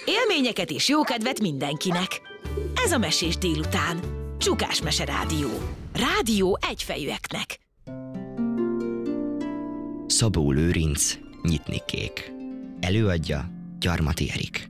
Élményeket és jókedvet mindenkinek. Ez a Mesés délután. Csukás Mese Rádió. Rádió egyfejűeknek. Szabó Lőrinc, Nyitni kék. Előadja Gyarmati Erik.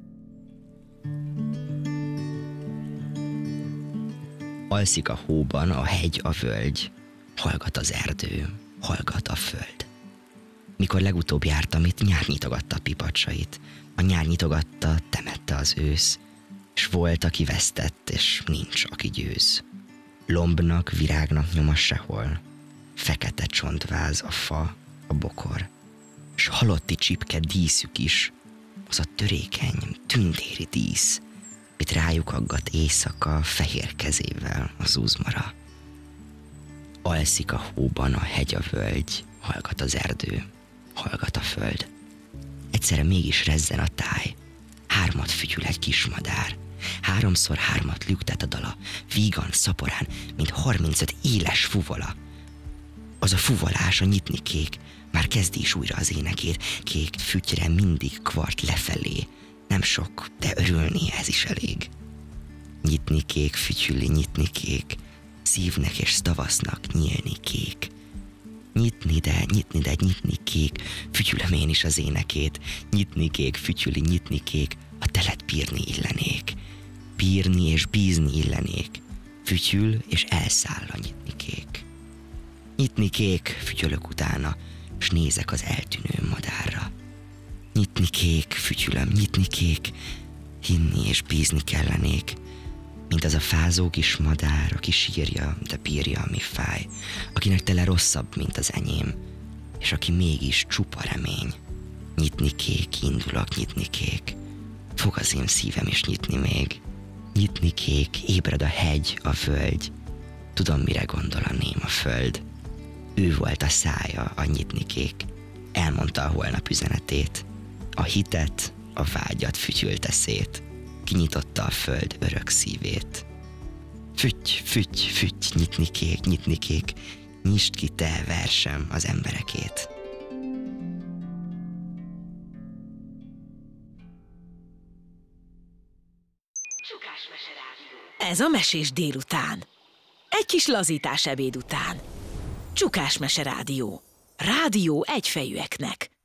Alszik a hóban a hegy, a völgy, hallgat az erdő, hallgat a föld. Mikor legutóbb jártam itt, nyár nyitogatta a pipacsait, a nyár nyitogatta, temette az ősz, s volt, aki vesztett, és nincs, aki győz. Lombnak, virágnak nyoma sehol, fekete csontváz a fa, a bokor, s halotti csipke díszük is, az a törékeny, tündéri dísz, mit rájuk aggat éjszaka fehér kezével az uzmara. Alszik a hóban a hegy, a völgy, hallgat az erdő, hallgat a föld. Egyszerre mégis rezzen a táj, hármat fütyül egy kismadár, háromszor hármat lüktet a dala, vígan, szaporán, mint 35 éles fuvola. Az a fuvolás, a Nyitni kék, már kezdi is újra az énekét, kék fütyre mindig kvart lefelé, nem sok, de örülni ez is elég. Nyitni kék, fütyüli, nyitni kék, szívnek és tavasznak nyílni kék. Nyitni de, nyitni kék, fütyülem én is az énekét, nyitni kék, fütyüli, nyitni kék, a telet bírni illenék. Bírni és bízni illenék, fütyül és elszáll a nyitni kék. Nyitni kék, fütyölök utána, s nézek az eltűnő madárra. Nyitni kék, fütyülöm, nyitni kék, hinni és bízni kellenék, mint az a fázó kis madár, aki sírja, de bírja, ami fáj, akinek tele rosszabb, mint az enyém, és aki mégis csupa remény. Nyitni kék, indulok, nyitni kék, fog az én szívem is nyitni még. Nyitni kék, ébred a hegy, a völgy, tudom, mire gondol a ném a föld. Ő volt a szája, a nyitni kék, elmondta a holnap üzenetét, a hitet, a vágyat fütyülte szét, kinyitotta a föld örök szívét. Füty, füty, füty, nyitni kék, nyisd ki te, versem, az emberekét. Csukás Mese Rádió. Ez a Mesés délután. Egy kis lazítás ebéd után. Csukás Mese Rádió. Rádió egyfejűeknek.